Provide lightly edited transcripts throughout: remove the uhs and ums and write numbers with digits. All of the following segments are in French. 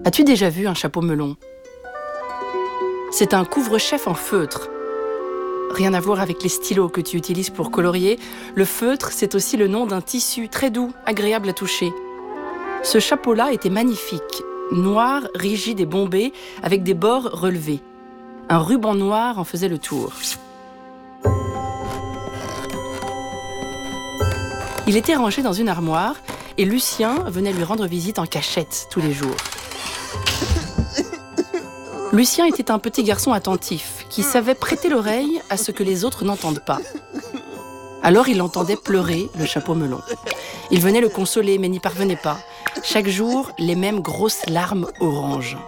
As-tu déjà vu un chapeau melon? C'est un couvre-chef en feutre. Rien à voir avec les stylos que tu utilises pour colorier. Le feutre, c'est aussi le nom d'un tissu très doux, agréable à toucher. Ce chapeau-là était magnifique, noir, rigide et bombé, avec des bords relevés. Un ruban noir en faisait le tour. Il était rangé dans une armoire et Lucien venait lui rendre visite en cachette tous les jours. Lucien était un petit garçon attentif qui savait prêter l'oreille à ce que les autres n'entendent pas. Alors il entendait pleurer le chapeau melon. Il venait le consoler mais n'y parvenait pas. Chaque jour, les mêmes grosses larmes oranges.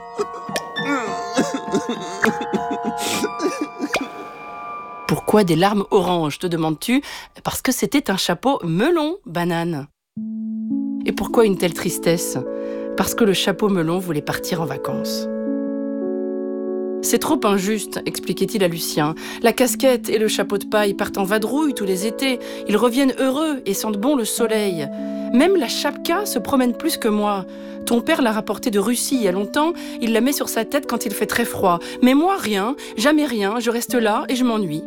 Pourquoi des larmes oranges, te demandes-tu? Parce que c'était un chapeau melon, banane. Et pourquoi une telle tristesse? Parce que le chapeau melon voulait partir en vacances. C'est trop injuste, expliquait-il à Lucien. La casquette et le chapeau de paille partent en vadrouille tous les étés. Ils reviennent heureux et sentent bon le soleil. Même la chapka se promène plus que moi. Ton père l'a rapportée de Russie il y a longtemps. Il la met sur sa tête quand il fait très froid. Mais moi, rien, jamais rien. Je reste là et je m'ennuie.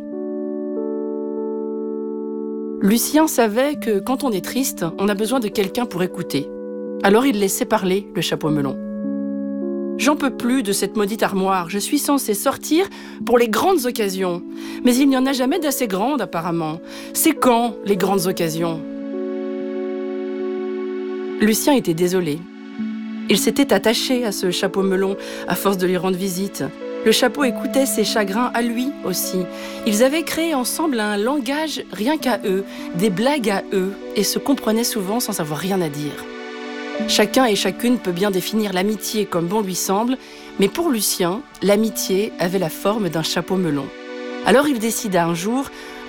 Lucien savait que quand on est triste, on a besoin de quelqu'un pour écouter. Alors il laissait parler le chapeau melon. J'en peux plus de cette maudite armoire. Je suis censée sortir pour les grandes occasions. Mais il n'y en a jamais d'assez grandes, apparemment. C'est quand, les grandes occasions? Lucien était désolé. Il s'était attaché à ce chapeau melon à force de lui rendre visite. Le chapeau écoutait ses chagrins à lui aussi. Ils avaient créé ensemble un langage rien qu'à eux, des blagues à eux, et se comprenaient souvent sans avoir rien à dire. Chacun et chacune peut bien définir l'amitié comme bon lui semble, mais pour Lucien, l'amitié avait la forme d'un chapeau melon. Alors il décida un jour